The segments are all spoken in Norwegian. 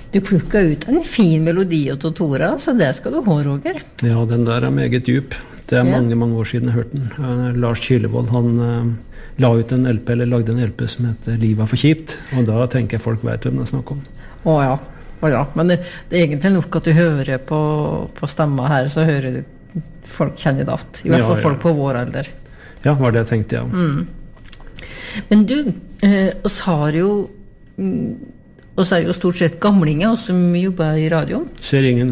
Du plukket ut en fin melodi av Tora, så det skal du ha, Roger. Ja, den der meget djup. Det mange, mange år siden jeg hørte den. Lars Kylevold, han la ut en LP, eller lagde en LP som heter Livet er for kjipt, og da tenker jeg folk vet hvem det snakker om. Ja, men det er egentlig nok at du hører på stemma her, så hører du folk kjenner det alt. I hvert fall folk på vår alder. Ja, var det jeg tenkte, ja. Men du, oss er jo stort sett gamlinger, oss som jobber i radio. Ser ingen.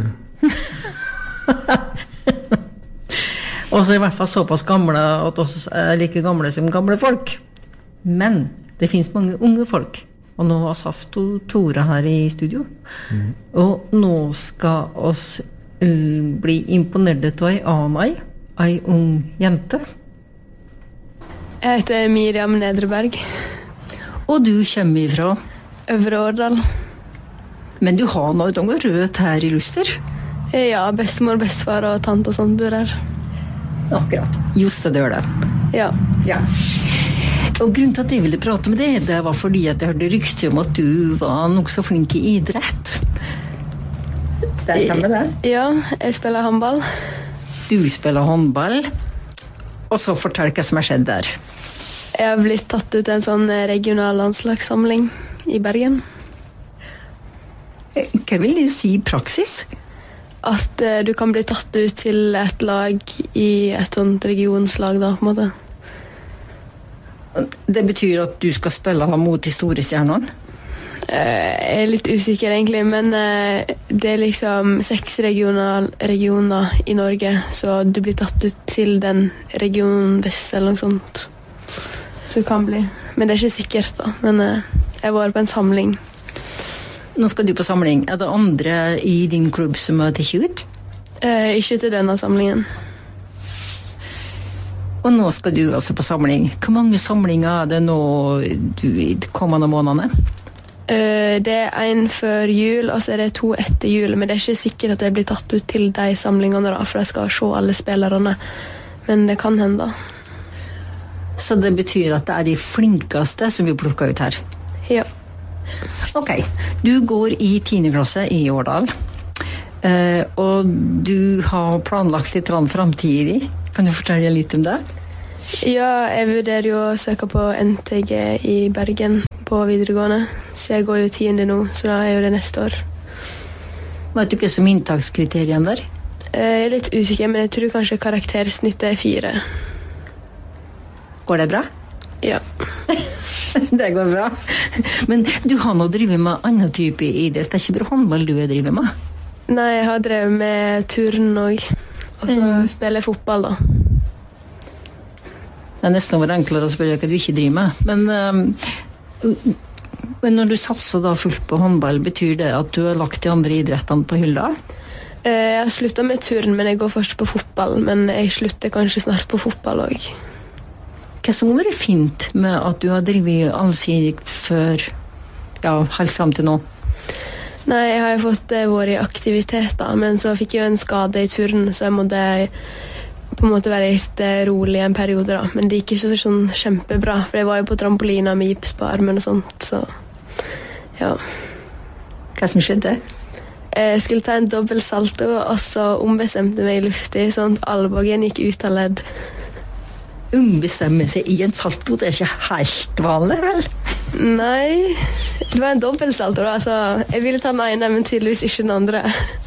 Og så i hvert fall såpass gamle at oss er like gamle som gamle folk. Men det finnes mange unge folk. Og nå har Saft og Tora her i studio. Og nå skal oss bli imponert av ei ung jente. Jeg heter Miriam Nedreberg. Og du kommer fra? Øvre Årdal. Men du har noe rødt her i Luster? Ja, bestemor, bestefar og tante og sånt bor her. Akkurat. Just det gjør det. Ja. Og grunnen til at jeg ville prate med deg, det var fordi at jeg hørte rykte om at du var nok så flink i idrett. Det stemmer det? Ja, jeg spiller håndball. Du spiller håndball. Og så fortell hva som har skjedd der. Jeg har blitt tatt ut til en sånn regional landslagssamling i Bergen. Hva vil det si i praksis? At du kan bli tatt ut til et lag i et sånt regionslag da, på en måte. Det betyr at du skal spille mot de store stjernene? Jeg er litt usikker egentlig, men det er liksom 6 regioner i Norge, så du blir tatt ut til den regionen vest eller noe sånt. Så det kan bli. Men det er ikke sikkert da, men jeg var på en samling. Nå skal du på samling. Er det andre i din klubb som har tatt ut? Ikke til denne samlingen. Og nå skal du altså på samling. Hvor mange samlinger er det nå de kommende månedene? Det er en før jul, og så er det 2 etter jul, men det er ikke sikkert at jeg blir tatt ut til de samlingene da, for jeg skal se alle spillerne. Men det kan hende. Så det betyr at det er de flinkeste som vi plukker ut her? Ja. Ok, du går i 10. klasse i Årdal, og du har planlagt litt fremtidig. Kan du fortelle litt om det? Ja, jeg vurderer jo å søke på NTG i Bergen på videregående, så jeg går jo 10. nå, så da er jo det neste år. Vet du hva som inntakskriteriene der? Jeg er litt usikker, men jeg tror kanskje karaktersnittet er 4. Går det bra? Ja. Det går bra. Men du har nå drivet med annen type idrett. Det er ikke bare håndball du har drivet med? Nei, jeg har drevet med turn også. Og så spiller jeg fotball da. Det er nesten over enklere å spørre hva du ikke driver med. Men når du satser da fullt på håndball, betyr det at du har lagt de andre idrettene på hylla? Jeg har sluttet med turn, men jeg går først på fotball. Men jeg slutter kanskje snart på fotball også. Hva som har vært fint med at du har drevet allsidigt før, helt frem til nå? Nei, jeg har jo fått vært i aktivitet da, men så fikk jeg jo en skade i turn, så jeg måtte på en måte være litt rolig en periode da. Men det gikk ikke sånn kjempebra, for jeg var jo på trampolina med gips på armen og sånt, så ja. Hva som skjedde? Jeg skulle ta en dobbelt salto, og så ombestemte meg i luftig, sånn at albuen gikk ut av ledd. Ombestemme seg i en salto, det er ikke helt vanlig, vel? Nei, det var en dobbelt salto da, så jeg ville ta den ene, men tydeligvis ikke den andre.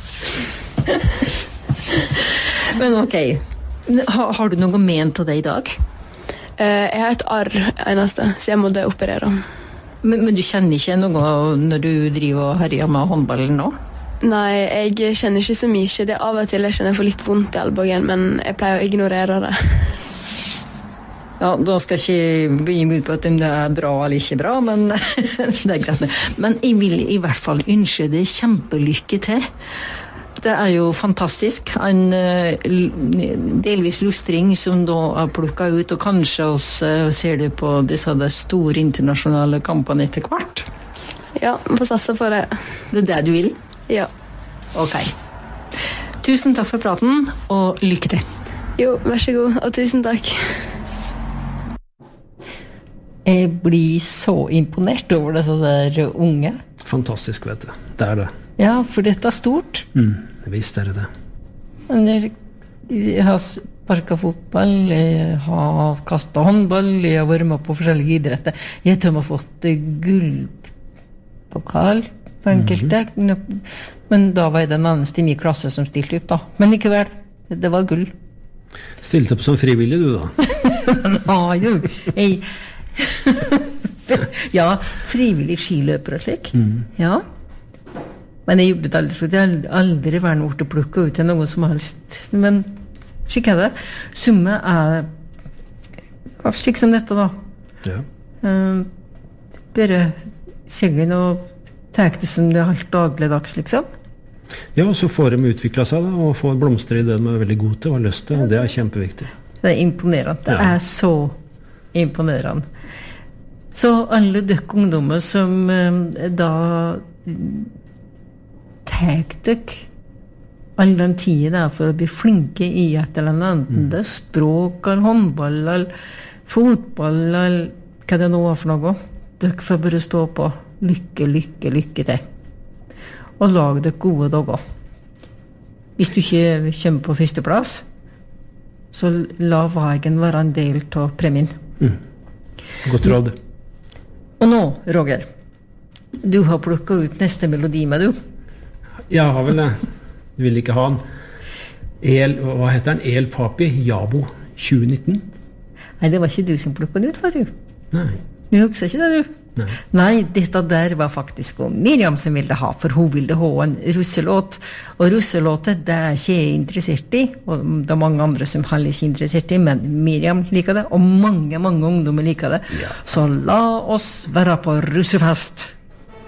Men ok, har du noe ment av det i dag? Jeg har et arr eneste, så jeg måtte operere. Men du kjenner ikke noe når du driver og herjer med håndballen nå? Nei, jeg kjenner ikke så mye. Det er av og til jeg kjenner for litt vondt i albuen, men jeg pleier å ignorere det. Ja, da skal jeg ikke begynne ut på at det er bra eller ikke bra, men det er greit. Men jeg vil i hvert fall ønske det kjempelykke til. Det er jo fantastisk. En delvis lustring som da er plukket ut, og kanskje også ser du på disse store internasjonale kampene etter hvert. Ja, vi får satse på det. Det er det du vil? Ja. Ok. Tusen takk for praten, og lykke til. Jo, vær så god, og tusen takk. Jeg blir så imponert over disse der unge. fantastisk, vet du. Det det. Ja, for dette stort. Visst det det. Jeg har sparket fotball, jeg har kastet håndball, jeg har vært med på forskjellige idretter. Jeg tror jeg har fått gullpokal på enkelte, men da var jeg den eneste i min klasse som stilte opp da. Men likevel, det var gull. Stilte opp som frivillig du da? Nei, jo. Ja, frivillig skiløper og slik. Ja. Men jeg gjorde det aldri, for jeg har aldri vært noe til å plukke ut til noe som helst. Men slik det. Summe slik som dette da. Ja. Bare seglen og tek det som det er helt dagligdags, liksom. Ja, og så får de utviklet seg da, og får blomstre i det de er veldig gode til og har lyst til, og det er kjempeviktig. Det er imponerende. Det er så imponerende. Så alle dere ungdommer som da tek dere all den tiden der for å bli flinke i et eller annet, enten det er språk, eller håndball, eller fotball, eller hva det nå er for noe. Dere får bare stå på. Lykke til. Og lag dere gode dager. Hvis du ikke kommer på førsteplass, så la veien være en del av premien. Godt råd. Og nå, Roger, du har plukket ut neste melodi med du. Jeg har vel det. Du vil ikke ha den. Hva heter den? El Papi, Jabo 2019? Nei, det var ikke du som plukket den ut, var du? Nei. Du husker ikke det, du? Nei, dette der var faktisk Miriam som ville ha, for hun ville ha en russelåt. Og russelåtet, det er ikke jeg interessert i, og det er mange andre som heller ikke er interessert i, men Miriam liker det, og mange ungdommer liker det. Ja. Så la oss være på russefest!